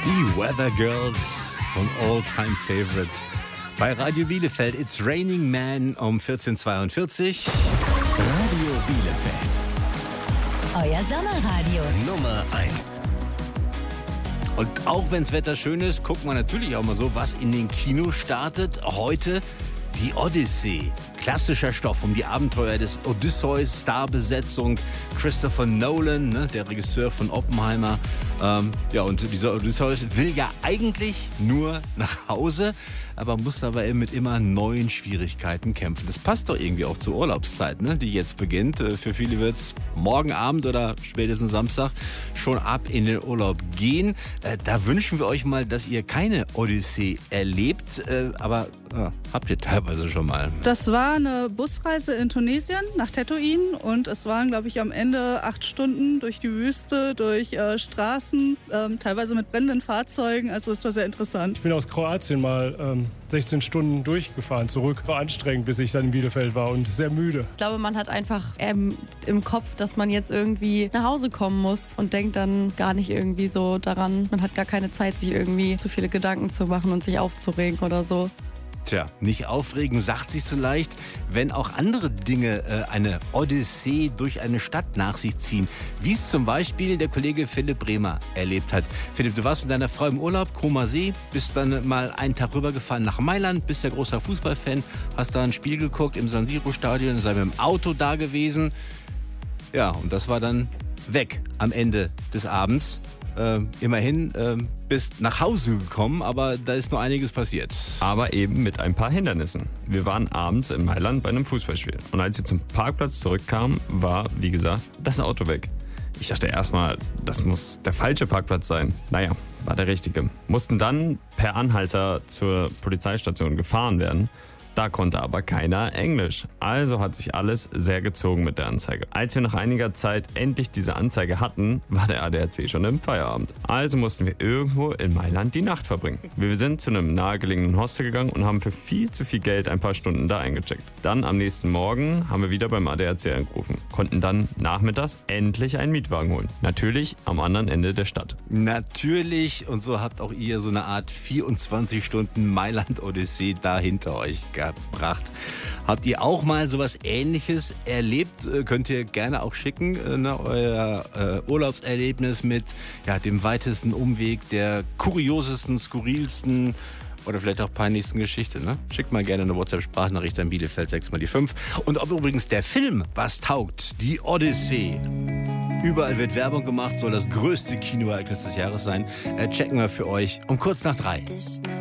Die Weather Girls, so ein All-Time-Favorite. Bei Radio Bielefeld, It's Raining Man um 14.42 Radio Bielefeld, Euer Sommerradio. Nummer 1. Und auch wenn das Wetter schön ist, guckt man natürlich auch mal so, was in den Kinos startet. Heute die Odyssey. Klassischer Stoff um die Abenteuer des Odysseus, Starbesetzung Christopher Nolan, ne, der Regisseur von Oppenheimer. Und dieser Odysseus will ja eigentlich nur nach Hause, aber muss dabei mit immer neuen Schwierigkeiten kämpfen. Das passt doch irgendwie auch zur Urlaubszeit, ne, die jetzt beginnt. Für viele wird es morgen Abend oder spätestens Samstag schon ab in den Urlaub gehen. Da wünschen wir euch mal, dass ihr keine Odyssee erlebt, aber habt ihr teilweise schon mal. Das war eine Busreise in Tunesien nach Tetoin und es waren, glaube ich, am Ende 8 Stunden durch die Wüste, durch Straßen, teilweise mit brennenden Fahrzeugen. Also es war sehr interessant. Ich bin aus Kroatien mal 16 Stunden durchgefahren, zurück. War anstrengend, bis ich dann in Bielefeld war und sehr müde. Ich glaube, man hat einfach im Kopf, dass man jetzt irgendwie nach Hause kommen muss und denkt dann gar nicht irgendwie so daran. Man hat gar keine Zeit, sich irgendwie zu viele Gedanken zu machen und sich aufzuregen oder so. Tja, nicht aufregen, sagt sich so leicht, wenn auch andere Dinge eine Odyssee durch eine Stadt nach sich ziehen. Wie es zum Beispiel der Kollege Philipp Bremer erlebt hat. Philipp, du warst mit deiner Frau im Urlaub, Koma See, bist dann mal einen Tag rübergefahren nach Mailand, bist ja großer Fußballfan, hast da ein Spiel geguckt im San Siro-Stadion, sei mit dem Auto da gewesen. Ja, und das war dann weg am Ende des Abends. Immerhin bist nach Hause gekommen, aber da ist noch einiges passiert. Aber eben mit ein paar Hindernissen. Wir waren abends in Mailand bei einem Fußballspiel. Und als wir zum Parkplatz zurückkamen, war, wie gesagt, das Auto weg. Ich dachte erstmal, das muss der falsche Parkplatz sein. Naja, war der richtige. Mussten dann per Anhalter zur Polizeistation gefahren werden. Da konnte aber keiner Englisch. Also hat sich alles sehr gezogen mit der Anzeige. Als wir nach einiger Zeit endlich diese Anzeige hatten, war der ADAC schon im Feierabend. Also mussten wir irgendwo in Mailand die Nacht verbringen. Wir sind zu einem nahegelegenen Hostel gegangen und haben für viel zu viel Geld ein paar Stunden da eingecheckt. Dann am nächsten Morgen haben wir wieder beim ADAC angerufen. Konnten dann nachmittags endlich einen Mietwagen holen. Natürlich am anderen Ende der Stadt. Natürlich, und so habt auch ihr so eine Art 24 Stunden Mailand-Odyssee da hinter euch gebracht. Habt ihr auch mal sowas Ähnliches erlebt? Könnt ihr gerne auch schicken, euer Urlaubserlebnis mit dem weitesten Umweg, der kuriosesten, skurrilsten oder vielleicht auch peinlichsten Geschichte. Ne? Schickt mal gerne eine WhatsApp-Sprachnachricht an Bielefeld 6x5. Und ob übrigens der Film was taugt, die Odyssee. Überall wird Werbung gemacht, soll das größte Kinoereignis des Jahres sein. Checken wir für euch um kurz nach 3.